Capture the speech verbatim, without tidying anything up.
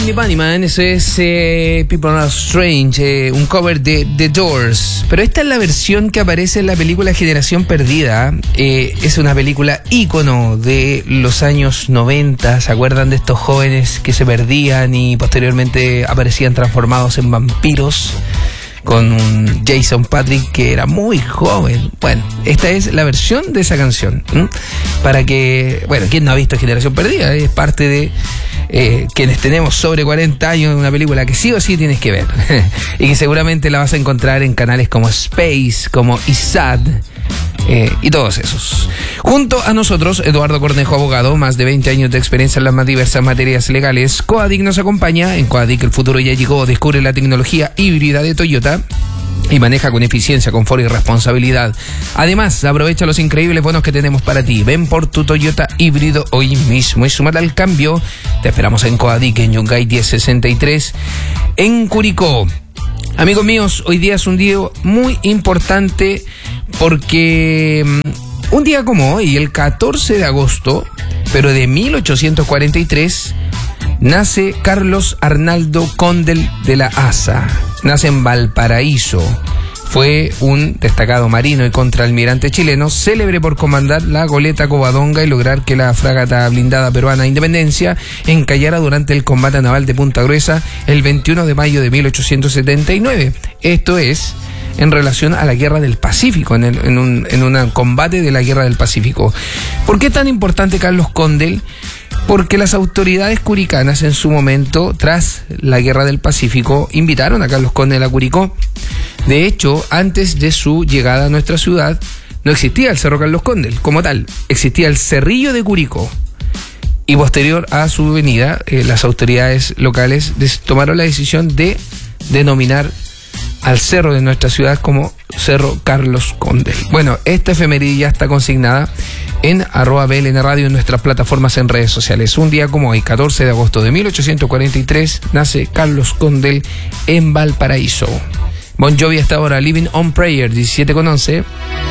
Bunnyman, eso es eh, People Are Strange, eh, un cover de The Doors. Pero esta es la versión que aparece en la película Generación Perdida. Eh, es una película ícono de los años noventa. ¿Se acuerdan de estos jóvenes que se perdían y posteriormente aparecían transformados en vampiros? Con un Jason Patrick que era muy joven. Bueno, esta es la versión de esa canción, ¿m? Para que, bueno, ¿quién no ha visto Generación Perdida? Es parte de eh, quienes tenemos sobre cuarenta años, una película que sí o sí tienes que ver y que seguramente la vas a encontrar en canales como Space, como I S A D eh, y todos esos. Junto a nosotros, Eduardo Cornejo, abogado, más de veinte años de experiencia en las más diversas materias legales. Coadic nos acompaña. En Coadic el futuro ya llegó. Descubre la tecnología híbrida de Toyota y maneja con eficiencia, confort y responsabilidad. Además, aprovecha los increíbles bonos que tenemos para ti. Ven por tu Toyota híbrido hoy mismo y súmate al cambio. Te esperamos en Coadic, en Yungay diez sesenta y tres, en Curicó. Amigos míos, hoy día es un día muy importante porque un día como hoy, el catorce de agosto, pero de mil ochocientos cuarenta y tres, nace Carlos Arnaldo Condel de la Asa. Nace en Valparaíso. Fue un destacado marino y contraalmirante chileno, célebre por comandar la goleta Covadonga y lograr que la fragata blindada peruana Independencia encallara durante el combate naval de Punta Gruesa el veintiuno de mayo de mil ochocientos setenta y nueve. Esto es en relación a la Guerra del Pacífico, en, el, en, un, en un combate de la Guerra del Pacífico. ¿Por qué es tan importante Carlos Condel? Porque las autoridades curicanas en su momento, tras la Guerra del Pacífico, invitaron a Carlos Condel a Curicó. De hecho, antes de su llegada a nuestra ciudad, no existía el Cerro Carlos Condel como tal, existía el Cerrillo de Curicó. Y posterior a su venida, eh, las autoridades locales des- tomaron la decisión de denominar al cerro de nuestra ciudad como Cerro Carlos Condel. Bueno, esta efeméride ya está consignada en arroba B L N Radio en nuestras plataformas en redes sociales. Un día como hoy, catorce de agosto de mil ochocientos cuarenta y tres, nace Carlos Condel en Valparaíso. Bon Jovi hasta ahora, Living on Prayer, diecisiete con once.